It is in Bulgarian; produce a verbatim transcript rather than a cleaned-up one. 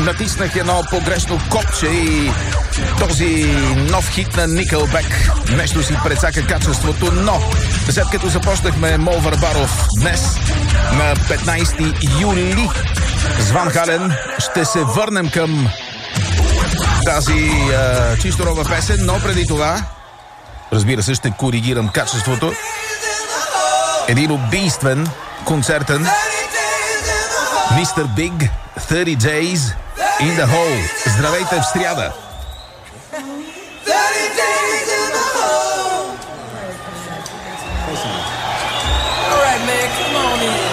натиснах едно погрешно копче и този нов хит на Nickelback нещо си прецака качеството, но след като започнахме Мо Варваров днес на петнайсети юли с Ван Хален, ще се върнем към тази е, чисто нова песен, но преди това, разбира се, ще коригирам качеството. Един убийствен, концертен мистер Big, thirty days in the hole. Здравейте в сряда! All right, man, come on in.